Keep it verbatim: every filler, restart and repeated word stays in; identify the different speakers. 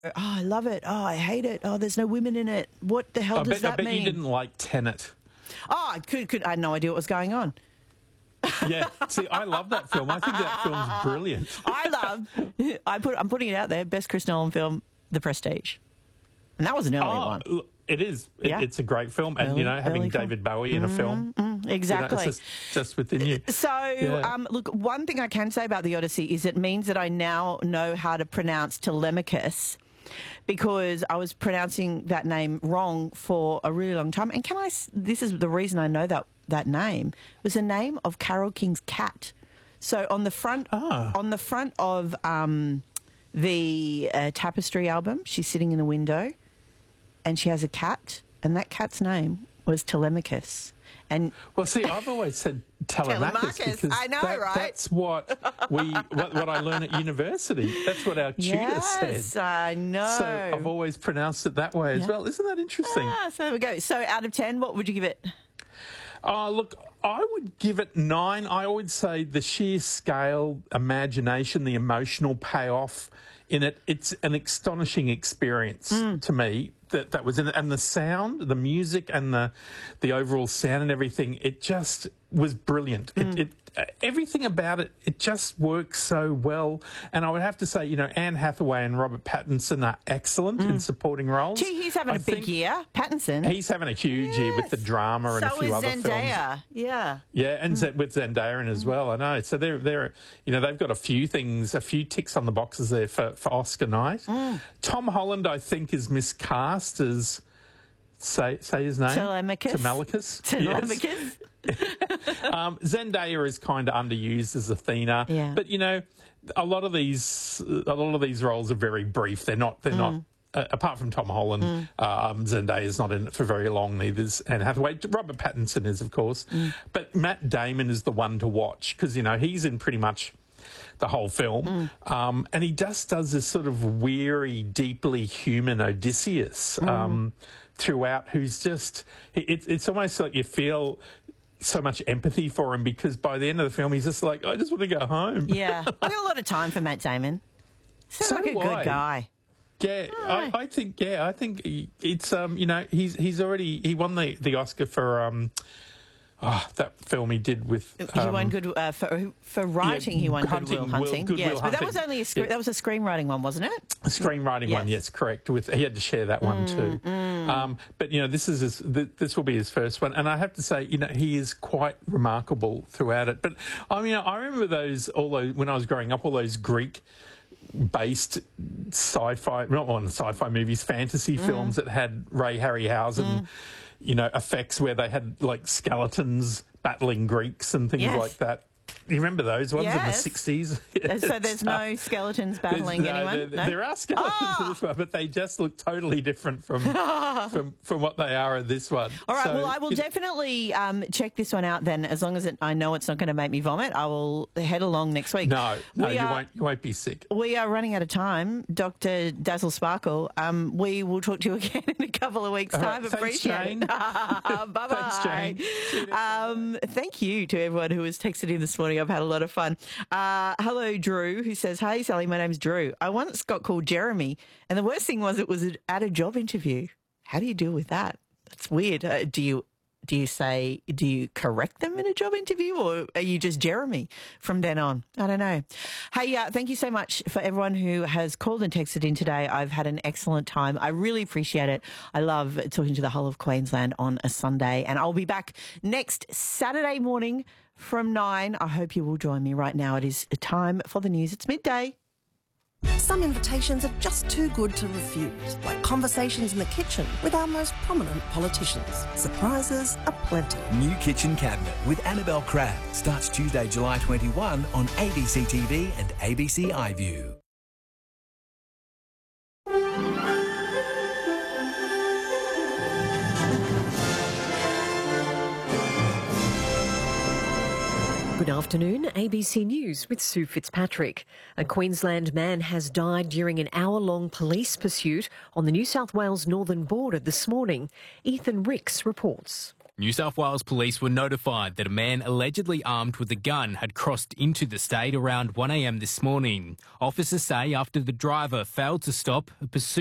Speaker 1: oh, I love it. Oh, I hate it. Oh, there's no women in it. What the hell
Speaker 2: I
Speaker 1: does
Speaker 2: bet,
Speaker 1: that
Speaker 2: I bet
Speaker 1: mean?
Speaker 2: you didn't like Tenet.
Speaker 1: Oh, I could, could, I had no idea what was going on.
Speaker 2: Yeah, see, I love that film. I think that film's brilliant.
Speaker 1: I love, I put, I'm putting it out there, best Chris Nolan film, The Prestige. And that was an early
Speaker 2: oh,
Speaker 1: one.
Speaker 2: look, it is. It,
Speaker 1: Yeah.
Speaker 2: It's a great film. And,
Speaker 1: Early-
Speaker 2: you know, having
Speaker 1: early film.
Speaker 2: David Bowie in a film.
Speaker 1: Mm, exactly.
Speaker 2: You know, it's just, just within you.
Speaker 1: So,
Speaker 2: Yeah.
Speaker 1: um, look, one thing I can say about the Odyssey is it means that I now know how to pronounce Telemachus, because I was pronouncing that name wrong for a really long time. And can I, s- this is the reason I know that, that name, it was the name of Carole King's cat. So on the front,
Speaker 2: Ah.
Speaker 1: on the front of um, the uh, Tapestry album, she's sitting in a window and she has a cat, and that cat's name was Telemachus. And
Speaker 2: Well, see, I've always said Telemachus,
Speaker 1: Telemachus,
Speaker 2: because
Speaker 1: I know,
Speaker 2: that-
Speaker 1: right?
Speaker 2: that's what we what, what I learn at university. That's what our tutor
Speaker 1: yes,
Speaker 2: said.
Speaker 1: I know.
Speaker 2: So I've always pronounced it that way as
Speaker 1: Yeah.
Speaker 2: well. Isn't that interesting?
Speaker 1: Ah, so there we go. So out of ten, what would you give it?
Speaker 2: Oh, look, I would give it nine. I would say the sheer scale, imagination, the emotional payoff in it, it's an astonishing experience to me that, that was in it. And the sound, the music and the the overall sound and everything, it just was brilliant. It, it uh, everything about it, it just works so well. And I would have to say, you know, Anne Hathaway and Robert Pattinson are excellent in supporting roles.
Speaker 1: Gee, he's having
Speaker 2: I
Speaker 1: a big
Speaker 2: think
Speaker 1: year, Pattinson.
Speaker 2: He's having a huge year with the drama and
Speaker 1: so
Speaker 2: a few
Speaker 1: is
Speaker 2: other films.
Speaker 1: Zendaya. Yeah.
Speaker 2: Yeah, and Z- with Zendaya in as well, I know. So they're, they're, you know, they've got a few things, a few ticks on the boxes there for, for Oscar night. Tom Holland, I think, is miscast as, say say his name?
Speaker 1: Telemachus.
Speaker 2: Telemachus.
Speaker 1: Telemachus.
Speaker 2: Yes. um, Zendaya is kind of underused as Athena.
Speaker 1: Yeah.
Speaker 2: But, you know, a lot of these, a lot of these roles are very brief. They're not, they're not, Uh, apart from Tom Holland,
Speaker 1: Mm.
Speaker 2: um, Zendaya's not in it for very long, neither is Anne Hathaway. Robert Pattinson is, of course.
Speaker 1: Mm.
Speaker 2: But Matt Damon is the one to watch because, you know, he's in pretty much the whole film.
Speaker 1: Mm.
Speaker 2: Um, and he just does this sort of weary, deeply human Odysseus
Speaker 1: Mm.
Speaker 2: um, throughout, who's just, it, it's almost like you feel so much empathy for him because by the end of the film, he's just like, I just want to go home.
Speaker 1: Yeah. I've got a lot of time for Matt Damon. Sounds
Speaker 2: So
Speaker 1: like a
Speaker 2: do
Speaker 1: good
Speaker 2: I.
Speaker 1: guy.
Speaker 2: Yeah, I, I think. Yeah, I think he- it's um, you know, he's he's already he won the, the Oscar for um, oh, that film he did with.
Speaker 1: he
Speaker 2: Um,
Speaker 1: won good uh, for for writing. he won
Speaker 2: Hunting,
Speaker 1: Good Will Hunting.
Speaker 2: Will- Good
Speaker 1: yes,
Speaker 2: Will
Speaker 1: but that
Speaker 2: Hunting.
Speaker 1: was only a scre-
Speaker 2: Yeah.
Speaker 1: that was a screenwriting one, wasn't it?
Speaker 2: a screenwriting
Speaker 1: Yes.
Speaker 2: one, yes, correct. With he had to share that one too. Um, but you know, this is his, th- this will be his first one, and I have to say, you know, he is quite remarkable throughout it. But I mean, I remember those all those when I was growing up, all those Greek based sci-fi, not on sci-fi movies, fantasy films that had Ray Harryhausen, you know, effects where they had like skeletons battling Greeks and things
Speaker 1: Yes.
Speaker 2: like that. You remember those ones in the
Speaker 1: Yes.
Speaker 2: sixties?
Speaker 1: So there's no skeletons battling
Speaker 2: There's- no,
Speaker 1: anyone?
Speaker 2: There,
Speaker 1: No?
Speaker 2: there are skeletons
Speaker 1: Ah!
Speaker 2: in this one, but they just look totally different from from, from what they are in this one.
Speaker 1: All right,
Speaker 2: So,
Speaker 1: well, I will
Speaker 2: you know,
Speaker 1: definitely um, check this one out then. As long as it, I know it's not going to make me vomit, I will head along next week.
Speaker 2: No, no,
Speaker 1: We
Speaker 2: you
Speaker 1: are-
Speaker 2: won't. You won't be sick.
Speaker 1: We are running out of time, Doctor Dazzle Sparkle. Um, we will talk to you again in a couple of weeks'
Speaker 2: All
Speaker 1: time.
Speaker 2: right, thanks,
Speaker 1: Appreciate
Speaker 2: Jane.
Speaker 1: it. Bye-bye.
Speaker 2: Thanks, Jane. See you next
Speaker 1: Um, thank you to everyone who has texted in this morning. I've had a lot of fun. Uh, hello, Drew, who says, "Hey, Sally, my name's Drew. I once got called Jeremy, and the worst thing was it was at a job interview. How do you deal with that? That's weird. Uh, do you do you say do you correct them in a job interview, or are you just Jeremy from then on? I don't know. Hey, uh, thank you so much for everyone who has called and texted in today. I've had an excellent time. I really appreciate it. I love talking to the whole of Queensland on a Sunday, and I'll be back next Saturday morning from nine. I hope you will join me. Right now it is time for the news. It's midday.
Speaker 3: Some invitations are just too good to refuse, like conversations in the kitchen with our most prominent politicians. Surprises aplenty.
Speaker 4: New Kitchen Cabinet with Annabelle Crabb starts Tuesday, July twenty-first on A B C T V and A B C iView.
Speaker 5: Good afternoon, A B C News with Sue Fitzpatrick. A Queensland man has died during an hour-long police pursuit on the New South Wales northern border this morning. Ethan Ricks reports.
Speaker 6: New South Wales police were notified that a man allegedly armed with a gun had crossed into the state around one a m this morning. Officers say after the driver failed to stop, a pursuit